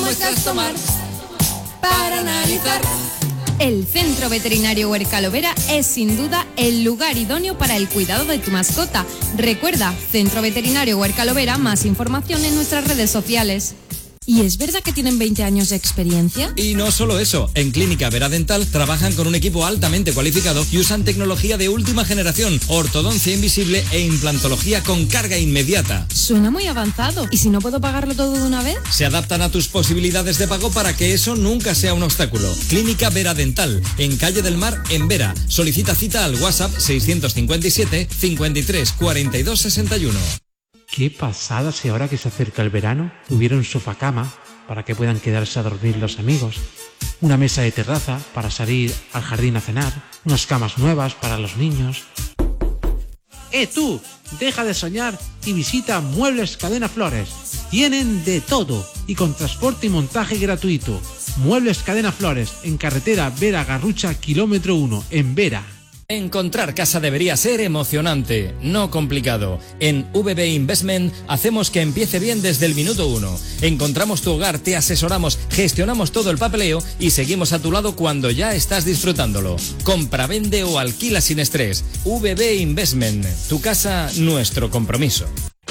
muestras tomar para analizar. El Centro Veterinario Huercalovera es sin duda el lugar idóneo para el cuidado de tu mascota. Recuerda, Centro Veterinario Huercalovera, más información en nuestras redes sociales. ¿Y es verdad que tienen 20 años de experiencia? Y no solo eso, en Clínica Vera Dental trabajan con un equipo altamente cualificado y usan tecnología de última generación, ortodoncia invisible e implantología con carga inmediata. Suena muy avanzado. ¿Y si no puedo pagarlo todo de una vez? Se adaptan a tus posibilidades de pago para que eso nunca sea un obstáculo. Clínica Vera Dental, en Calle del Mar, en Vera. Solicita cita al WhatsApp 657 53 42 61. Qué pasada si ahora que se acerca el verano hubiera un sofá-cama para que puedan quedarse a dormir los amigos, una mesa de terraza para salir al jardín a cenar, unas camas nuevas para los niños. Tú! Deja de soñar y visita Muebles Cadena Flores. Tienen de todo y con transporte y montaje gratuito. Muebles Cadena Flores, en carretera Vera-Garrucha, kilómetro 1, en Vera. Encontrar casa debería ser emocionante, no complicado. En VB Investment hacemos que empiece bien desde el minuto 1. Encontramos tu hogar, te asesoramos, gestionamos todo el papeleo y seguimos a tu lado cuando ya estás disfrutándolo. Compra, vende o alquila sin estrés. VB Investment, tu casa, nuestro compromiso.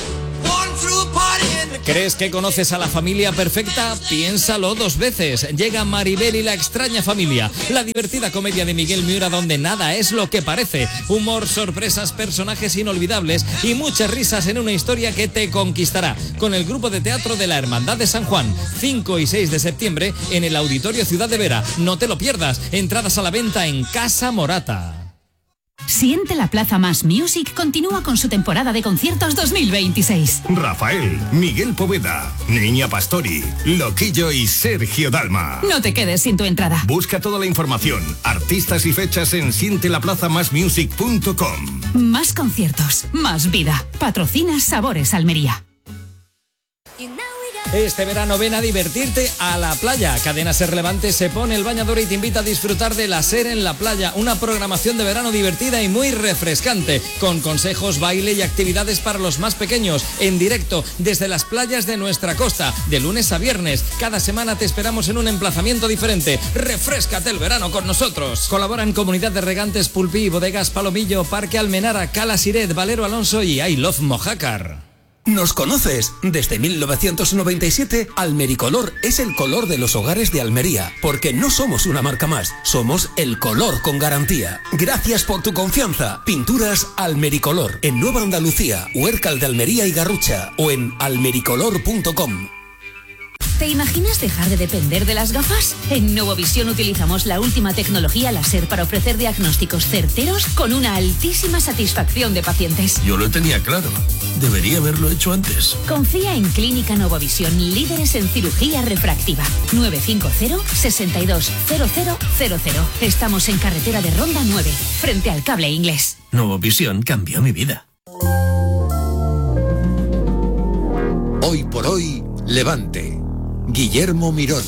¿Crees que conoces a la familia perfecta? Piénsalo 2 veces. Llega Maribel y la extraña familia, la divertida comedia de Miguel Miura donde nada es lo que parece. Humor, sorpresas, personajes inolvidables y muchas risas en una historia que te conquistará. Con el grupo de teatro de la Hermandad de San Juan, 5 y 6 de septiembre en el Auditorio Ciudad de Vera. No te lo pierdas. Entradas a la venta en Casa Morata. Siente la Plaza Más Music continúa con su temporada de conciertos 2026. Rafael, Miguel Poveda, Niña Pastori, Loquillo y Sergio Dalma. No te quedes sin tu entrada. Busca toda la información, artistas y fechas en sientelaplazamasmusic.com. Más conciertos, más vida. Patrocina Sabores Almería. Este verano ven a divertirte a la playa. Cadena Ser Levante se pone el bañador y te invita a disfrutar de la Ser en la playa, una programación de verano divertida y muy refrescante, con consejos, baile y actividades para los más pequeños, en directo desde las playas de nuestra costa, de lunes a viernes. Cada semana te esperamos en un emplazamiento diferente. Refréscate el verano con nosotros. Colaboran Comunidad de Regantes Pulpí, Bodegas Palomillo, Parque Almenara, Cala Siret, Valero Alonso y I Love Mojácar. ¿Nos conoces? Desde 1997, Almericolor es el color de los hogares de Almería, porque no somos una marca más, somos el color con garantía. Gracias por tu confianza. Pinturas Almericolor, en Nueva Andalucía, Huércal de Almería y Garrucha, o en almericolor.com. ¿Te imaginas dejar de depender de las gafas? En Novovisión utilizamos la última tecnología láser para ofrecer diagnósticos certeros con una altísima satisfacción de pacientes. Yo lo tenía claro. Debería haberlo hecho antes. Confía en Clínica Novovisión, líderes en cirugía refractiva. 950-620000. Estamos en carretera de Ronda 9, frente al Cable Inglés. Novovisión cambió mi vida. Hoy por hoy, Levante. Guillermo Mirón.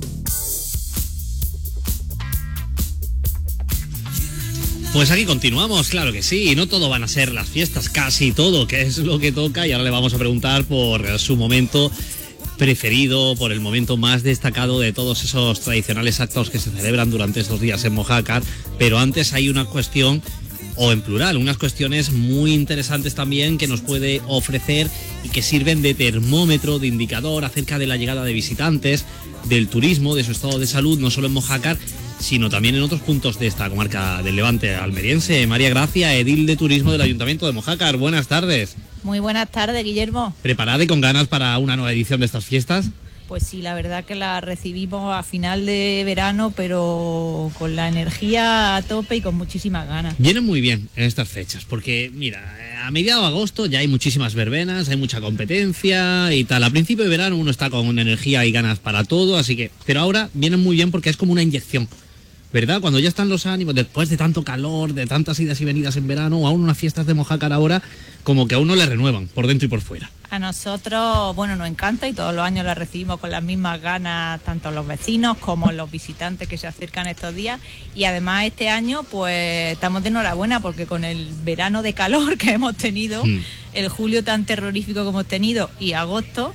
Pues aquí continuamos, claro que sí, y no todo van a ser las fiestas, casi todo, que es lo que toca, y ahora le vamos a preguntar por su momento preferido, por el momento más destacado de todos esos tradicionales actos que se celebran durante estos días en Mojácar. Pero antes hay una cuestión, o en plural, unas cuestiones muy interesantes también que nos puede ofrecer y que sirven de termómetro, de indicador acerca de la llegada de visitantes, del turismo, de su estado de salud, no solo en Mojácar, sino también en otros puntos de esta comarca del Levante almeriense. María Gracia, edil de turismo del Ayuntamiento de Mojácar, buenas tardes. Muy buenas tardes, Guillermo. ¿Preparada y con ganas para una nueva edición de estas fiestas? Pues sí, la verdad que la recibimos a final de verano, pero con la energía a tope y con muchísimas ganas. Vienen muy bien en estas fechas, porque mira, a mediados de agosto ya hay muchísimas verbenas, hay mucha competencia y tal. A principio de verano uno está con energía y ganas para todo, así que... Pero ahora vienen muy bien porque es como una inyección, ¿verdad? Cuando ya están los ánimos, después de tanto calor, de tantas idas y venidas en verano, aún unas fiestas de Mojácar ahora, como que a uno le renuevan por dentro y por fuera. A nosotros, bueno, nos encanta y todos los años la recibimos con las mismas ganas, tanto los vecinos como los visitantes que se acercan estos días. Y además este año, pues estamos de enhorabuena porque con el verano de calor que hemos tenido, el julio tan terrorífico que hemos tenido y agosto,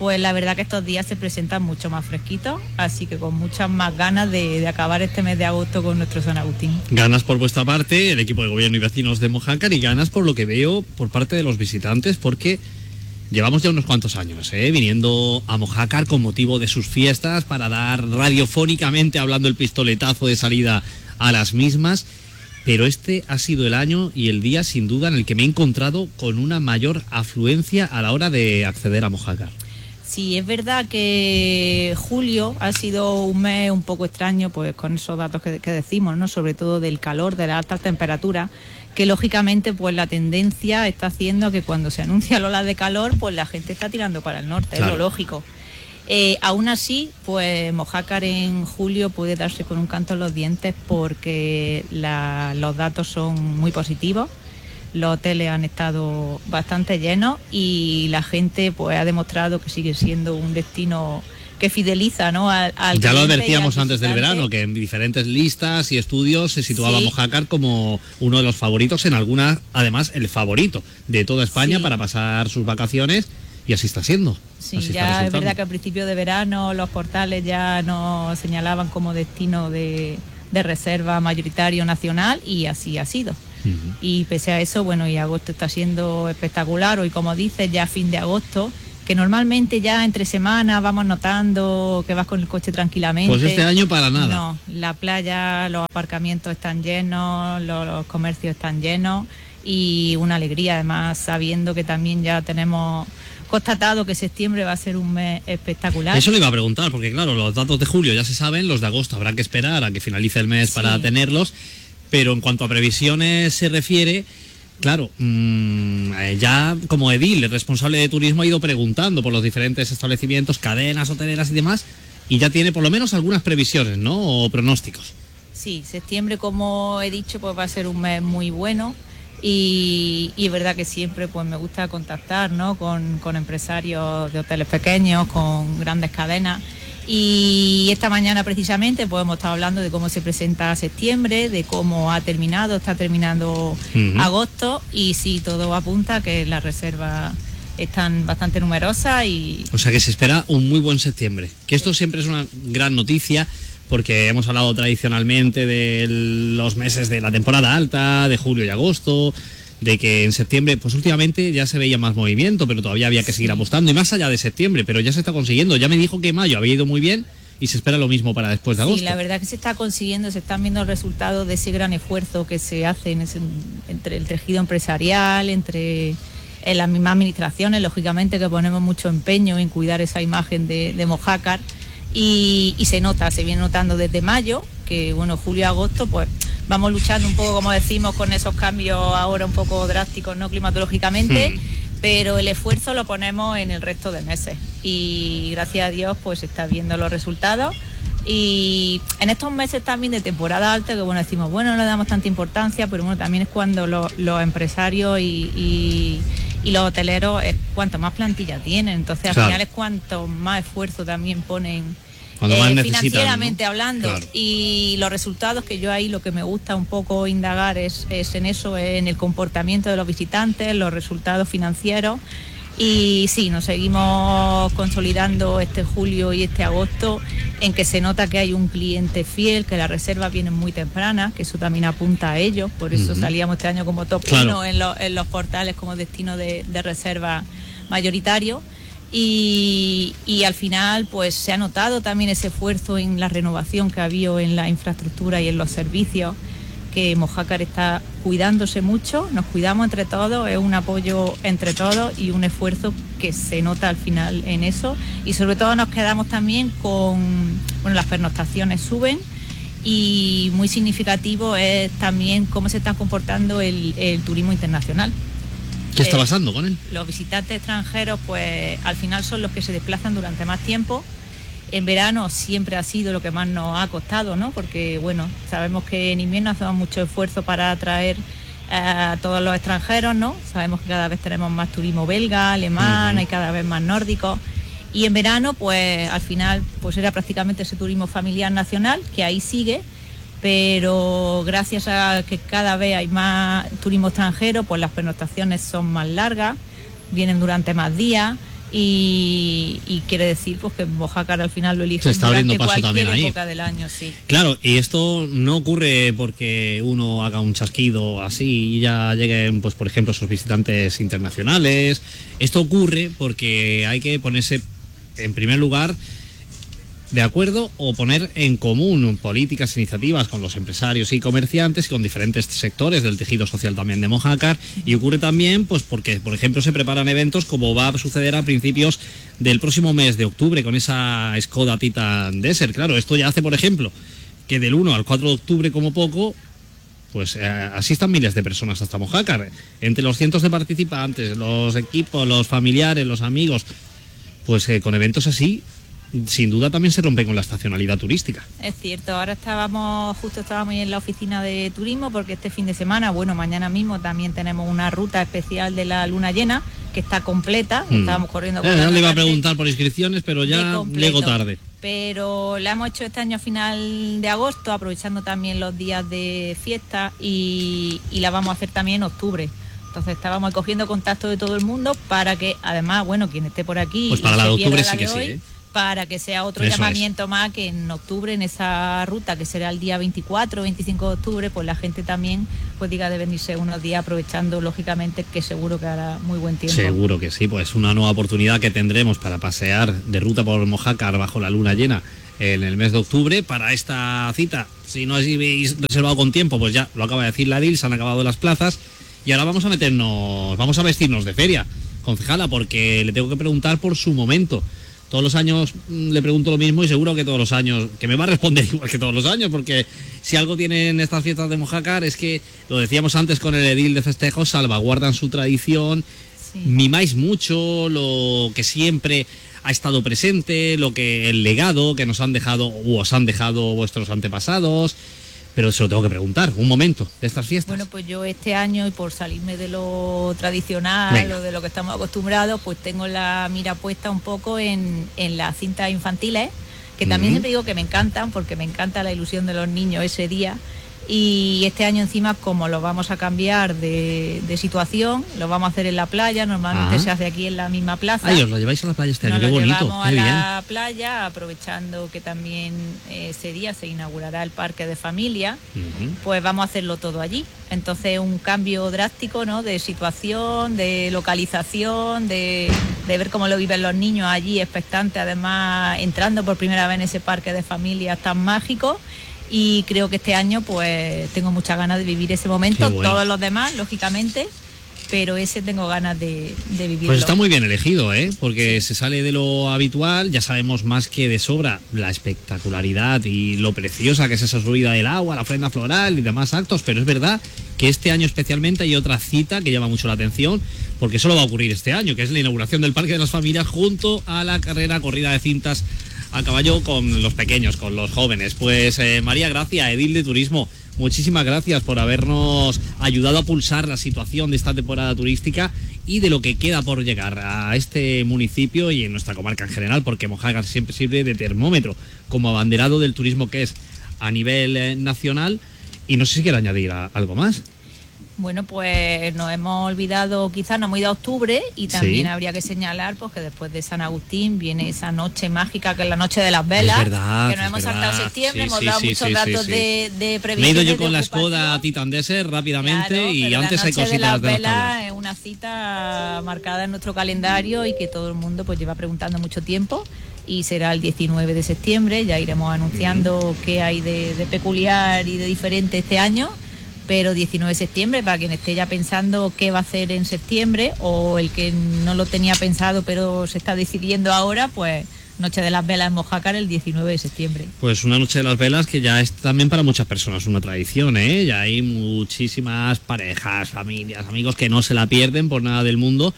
pues la verdad que estos días se presentan mucho más fresquitos, así que con muchas más ganas de acabar este mes de agosto con nuestro San Agustín. Ganas por vuestra parte, el equipo de gobierno y vecinos de Mojácar, y ganas por lo que veo por parte de los visitantes, porque llevamos ya unos cuantos años viniendo a Mojácar con motivo de sus fiestas para dar radiofónicamente hablando el pistoletazo de salida a las mismas, pero este ha sido el año y el día sin duda en el que me he encontrado con una mayor afluencia a la hora de acceder a Mojácar. Sí, es verdad que julio ha sido un mes un poco extraño, pues con esos datos que decimos, ¿no? Sobre todo del calor, de las altas temperaturas, que lógicamente pues la tendencia está haciendo que cuando se anuncia la ola de calor, pues la gente está tirando para el norte, claro. Es lo lógico. Aún así, pues Mojácar en julio puede darse con un canto en los dientes porque los datos son muy positivos. Los hoteles han estado bastante llenos y la gente pues ha demostrado que sigue siendo un destino que fideliza, ¿no? al ya lo advertíamos antes del verano, que en diferentes listas y estudios se situaba Mojácar como uno de los favoritos, en algunas, además, el favorito de toda España para pasar sus vacaciones, y así está siendo. Sí, ya es verdad que al principio de verano los portales ya nos señalaban como destino de reserva mayoritario nacional, y así ha sido. Y pese a eso, bueno, y agosto está siendo espectacular. Hoy, como dices, ya fin de agosto, que normalmente ya entre semanas vamos notando que vas con el coche tranquilamente. Pues este año para nada. No, la playa, los aparcamientos están llenos, los comercios están llenos, y una alegría además sabiendo que también ya tenemos constatado que septiembre va a ser un mes espectacular. Eso le iba a preguntar, porque claro, los datos de julio ya se saben, los de agosto habrá que esperar a que finalice el mes para tenerlos. Pero en cuanto a previsiones se refiere, claro, ya como edil, el responsable de turismo, ha ido preguntando por los diferentes establecimientos, cadenas hoteleras y demás, y ya tiene por lo menos algunas previsiones, ¿no? O pronósticos. Sí, septiembre, como he dicho, pues va a ser un mes muy bueno, y es verdad que siempre pues me gusta contactar, ¿no? con empresarios de hoteles pequeños, con grandes cadenas. Y esta mañana precisamente pues hemos estado hablando de cómo se presenta septiembre, de cómo está terminando agosto, y sí, todo apunta a que las reservas están bastante numerosas. O sea que se espera un muy buen septiembre, que esto siempre es una gran noticia, porque hemos hablado tradicionalmente de los meses de la temporada alta, de julio y agosto, de que en septiembre, pues últimamente ya se veía más movimiento, pero todavía había que seguir apostando, y más allá de septiembre, pero ya se está consiguiendo. Ya me dijo que mayo había ido muy bien y se espera lo mismo para después de agosto. Sí, la verdad que se está consiguiendo, se están viendo el resultado de ese gran esfuerzo que se hace entre el tejido empresarial, entre las mismas administraciones, lógicamente, que ponemos mucho empeño en cuidar esa imagen de Mojácar, y se viene notando desde mayo, que bueno, julio y agosto, pues vamos luchando un poco, como decimos, con esos cambios ahora un poco drásticos, ¿no? Climatológicamente, pero el esfuerzo lo ponemos en el resto de meses, y gracias a Dios pues se está viendo los resultados. Y en estos meses también de temporada alta, que bueno, decimos, bueno, no le damos tanta importancia, pero bueno, también es cuando los empresarios y los hoteleros, cuanto más plantilla tienen, entonces al final es cuanto más esfuerzo también ponen financieramente, ¿no? Hablando, claro. Y los resultados, que yo ahí lo que me gusta un poco indagar es en eso, en el comportamiento de los visitantes, los resultados financieros. Y sí, nos seguimos consolidando este julio y este agosto, en que se nota que hay un cliente fiel, que las reservas vienen muy tempranas, que eso también apunta a ello. Por eso salíamos este año como top 1 en los portales como destino de reserva mayoritario. Y al final pues se ha notado también ese esfuerzo en la renovación que ha habido en la infraestructura y en los servicios, que Mojácar está cuidándose mucho, nos cuidamos entre todos, es un apoyo entre todos y un esfuerzo que se nota al final en eso. Y sobre todo nos quedamos también con, bueno, las pernoctaciones suben, y muy significativo es también cómo se está comportando el turismo internacional. ¿Qué está pasando con él? Los visitantes extranjeros pues al final son los que se desplazan durante más tiempo. En verano siempre ha sido lo que más nos ha costado, ¿no? Porque, bueno, sabemos que en invierno hacemos mucho esfuerzo para atraer a todos los extranjeros, ¿no? Sabemos que cada vez tenemos más turismo belga, alemán, hay cada vez más nórdicos. Y en verano, pues al final, pues era prácticamente ese turismo familiar nacional, que ahí sigue, pero gracias a que cada vez hay más turismo extranjero, pues las pernoctaciones son más largas, vienen durante más días. y quiere decir pues que Mojácar al final lo eligen se está abriendo durante paso cualquier también ahí. época del año, sí. Claro, y esto no ocurre porque uno haga un chasquido así y ya lleguen, pues por ejemplo, sus visitantes internacionales. Esto ocurre porque hay que ponerse, en primer lugar, de acuerdo o poner en común políticas, iniciativas con los empresarios y comerciantes y con diferentes sectores del tejido social también de Mojácar. Y ocurre también pues porque, por ejemplo, se preparan eventos como va a suceder a principios del próximo mes de octubre con esa Skoda Titan Desert. Claro, esto ya hace, por ejemplo, que del 1 al 4 de octubre como poco pues asistan miles de personas hasta Mojácar. Entre los cientos de participantes, los equipos, los familiares, los amigos, pues con eventos así sin duda también se rompe con la estacionalidad turística. Es cierto, ahora estábamos en la oficina de turismo porque este fin de semana, bueno, mañana mismo también tenemos una ruta especial de la luna llena que está completa. Estábamos corriendo con le iba a preguntar por inscripciones, pero ya llego tarde. Pero la hemos hecho este año a final de agosto, aprovechando también los días de fiesta y la vamos a hacer también en octubre. Entonces estábamos cogiendo contacto de todo el mundo para que, además, bueno, quien esté por aquí... Pues para la de octubre sí que sí, para que sea otro llamamiento más, que en octubre, en esa ruta, que será el día 24 o 25 de octubre, pues la gente también pues diga de venirse unos días, aprovechando, lógicamente, que seguro que hará muy buen tiempo. Seguro que sí, pues una nueva oportunidad que tendremos para pasear de ruta por Mojácar bajo la luna llena en el mes de octubre. Para esta cita, si no habéis reservado con tiempo, pues ya lo acaba de decir la DIL, se han acabado las plazas y ahora vamos a vestirnos de feria, concejala, porque le tengo que preguntar por su momento. Todos los años le pregunto lo mismo y seguro que todos los años, que me va a responder igual que todos los años, porque si algo tienen estas fiestas de Mojácar es que, lo decíamos antes con el edil de festejos, salvaguardan su tradición, mimáis mucho lo que siempre ha estado presente, el legado que nos han dejado o os han dejado vuestros antepasados. Pero se lo tengo que preguntar, un momento de estas fiestas. Bueno, pues yo este año, y por salirme de lo tradicional o de lo que estamos acostumbrados, pues tengo la mira puesta un poco en las cintas infantiles, que también siempre digo que me encantan, porque me encanta la ilusión de los niños ese día. Y este año encima, como lo vamos a cambiar de situación, lo vamos a hacer en la playa, normalmente se hace aquí en la misma plaza. Ay, os lo lleváis a la playa este año, qué bonito. Nos lo llevamos a la playa, aprovechando que también ese día se inaugurará el parque de familia, pues vamos a hacerlo todo allí. Entonces un cambio drástico, ¿no?, de situación, de localización, de ver cómo lo viven los niños allí, expectantes, además entrando por primera vez en ese parque de familia tan mágico. Y creo que este año pues tengo muchas ganas de vivir ese momento, bueno. Todos los demás, lógicamente, pero ese tengo ganas de vivirlo. Pues está muy bien elegido, porque se sale de lo habitual, ya sabemos más que de sobra la espectacularidad y lo preciosa que es esa subida del agua, la ofrenda floral y demás actos, pero es verdad que este año especialmente hay otra cita que llama mucho la atención, porque solo va a ocurrir este año, que es la inauguración del Parque de las Familias junto a la corrida de cintas a caballo con los pequeños, con los jóvenes. Pues María Gracia, edil de Turismo, muchísimas gracias por habernos ayudado a pulsar la situación de esta temporada turística y de lo que queda por llegar a este municipio y en nuestra comarca en general, porque Mojácar siempre sirve de termómetro como abanderado del turismo que es a nivel nacional. Y no sé si quiere añadir algo más. Bueno, pues nos hemos olvidado, quizás nos hemos ido a octubre y también habría que señalar pues que después de San Agustín viene esa noche mágica que es la noche de las velas, que nos hemos saltado septiembre, hemos dado muchos datos de previsión. Me he ido yo con la Skoda Titan Desert rápidamente, claro, y antes hay cositas de las velas. Es una cita marcada en nuestro calendario y que todo el mundo pues lleva preguntando mucho tiempo. Y será el 19 de septiembre, ya iremos anunciando qué hay de peculiar y de diferente este año. Pero 19 de septiembre, para quien esté ya pensando qué va a hacer en septiembre, o el que no lo tenía pensado pero se está decidiendo ahora, pues Noche de las Velas en Mojácar el 19 de septiembre. Pues una Noche de las Velas que ya es también para muchas personas una tradición, Ya hay muchísimas parejas, familias, amigos que no se la pierden por nada del mundo.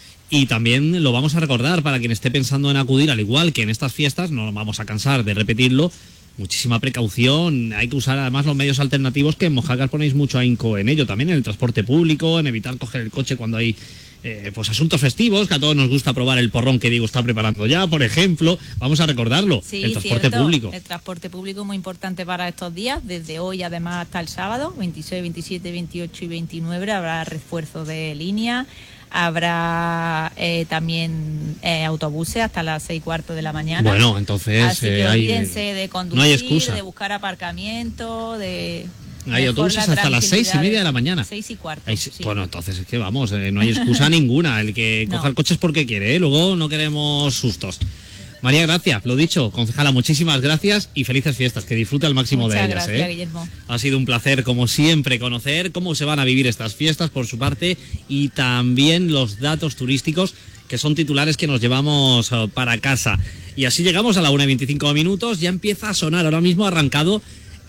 Y también lo vamos a recordar para quien esté pensando en acudir, al igual que en estas fiestas, no nos vamos a cansar de repetirlo, muchísima precaución, hay que usar además los medios alternativos, que en Mojácar ponéis mucho ahínco en ello, también en el transporte público, en evitar coger el coche cuando hay pues asuntos festivos, que a todos nos gusta probar el porrón que Diego está preparando ya, por ejemplo, vamos a recordarlo, sí, el transporte público. El transporte público es muy importante para estos días, desde hoy además hasta el sábado, 26, 27, 28 y 29 habrá refuerzo de línea. Habrá también autobuses hasta las 6:15 de la mañana. Bueno, entonces así que olvídense de conducir, no hay excusa. de buscar aparcamiento, de... Hay autobuses hasta las 6:30 de la mañana. 6:15. Sí. Bueno, entonces es que vamos, no hay excusa ninguna. El que coja el coche es porque quiere, luego no queremos sustos. María Gracia, lo dicho, concejala, muchísimas gracias y felices fiestas, que disfrute al máximo de ellas. Muchas gracias, Guillermo. Ha sido un placer, como siempre, conocer cómo se van a vivir estas fiestas por su parte y también los datos turísticos, que son titulares que nos llevamos para casa. Y así llegamos a la 1:25, ya empieza a sonar, ahora mismo ha arrancado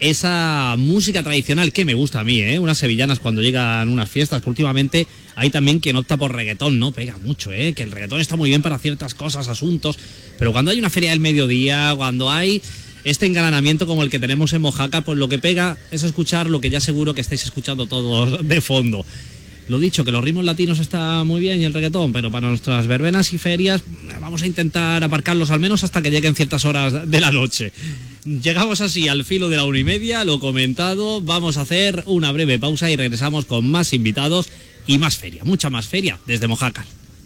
esa música tradicional que me gusta a mí, unas sevillanas cuando llegan unas fiestas, que últimamente hay también quien opta por reggaetón, ¿no? Pega mucho, que el reggaetón está muy bien para ciertas cosas, asuntos, pero cuando hay una feria del mediodía, cuando hay este engalanamiento como el que tenemos en Mojácar, pues lo que pega es escuchar lo que ya seguro que estáis escuchando todos de fondo. Lo dicho, que los ritmos latinos está muy bien y el reggaetón, pero para nuestras verbenas y ferias vamos a intentar aparcarlos al menos hasta que lleguen ciertas horas de la noche. Llegamos así al filo de la 1:30, lo comentado, vamos a hacer una breve pausa y regresamos con más invitados y más feria, mucha más feria desde Mojácar.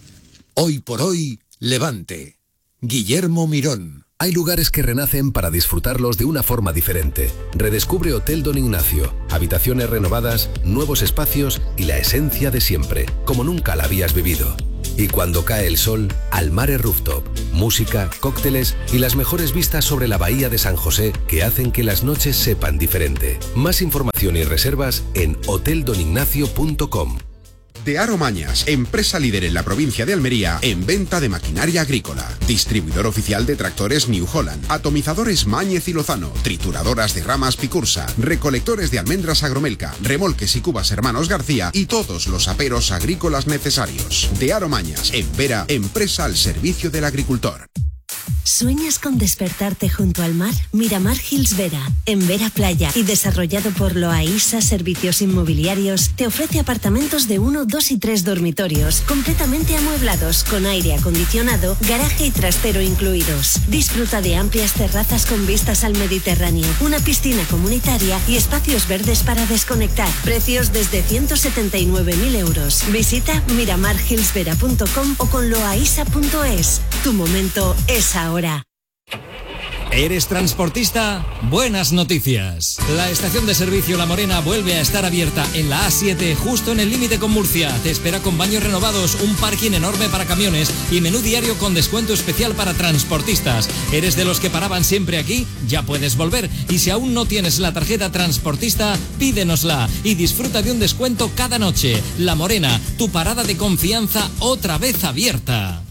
Hoy por hoy, Levante. Guillermo Mirón. Hay lugares que renacen para disfrutarlos de una forma diferente. Redescubre Hotel Don Ignacio. Habitaciones renovadas, nuevos espacios y la esencia de siempre, como nunca la habías vivido. Y cuando cae el sol, Almare Rooftop. Música, cócteles y las mejores vistas sobre la bahía de San José que hacen que las noches sepan diferente. Más información y reservas en hoteldonignacio.com. De Aro Mañas, empresa líder en la provincia de Almería en venta de maquinaria agrícola. Distribuidor oficial de tractores New Holland, atomizadores Máñez y Lozano, trituradoras de ramas Picursa, recolectores de almendras Agromelca, remolques y cubas Hermanos García y todos los aperos agrícolas necesarios. De Aro Mañas, en Vera, empresa al servicio del agricultor. ¿Sueñas con despertarte junto al mar? Miramar Hills Vera, en Vera Playa y desarrollado por Loaisa Servicios Inmobiliarios, te ofrece apartamentos de 1, 2 y 3 dormitorios, completamente amueblados, con aire acondicionado, garaje y trastero incluidos. Disfruta de amplias terrazas con vistas al Mediterráneo, una piscina comunitaria y espacios verdes para desconectar. Precios desde 179.000 euros. Visita miramarhillsvera.com o con loaisa.es. Tu momento es ahora. ¿Eres transportista? Buenas noticias. La estación de servicio La Morena vuelve a estar abierta en la A7, justo en el límite con Murcia. Te espera con baños renovados, un parking enorme para camiones y menú diario con descuento especial para transportistas. ¿Eres de los que paraban siempre aquí? Ya puedes volver. Y si aún no tienes la tarjeta transportista, pídenosla y disfruta de un descuento cada noche. La Morena, tu parada de confianza otra vez abierta.